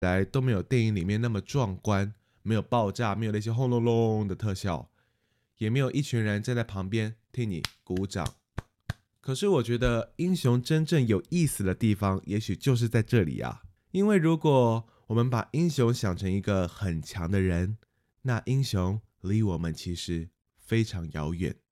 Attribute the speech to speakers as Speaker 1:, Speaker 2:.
Speaker 1: 来都没有电影里面那么壮观，没有爆炸，没有那些轰隆隆的特效，也没有一群人站在旁边替你鼓掌。可是我觉得英雄真正有意思的地方，也许就是在这里啊。因为如果我们把英雄想成一个很强的人，那英雄离我们其实非常遥远。